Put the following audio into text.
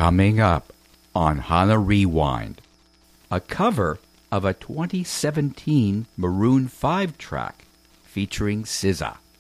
Coming up on Hana Rewind, a cover of a 2017 Maroon 5 track featuring SZA.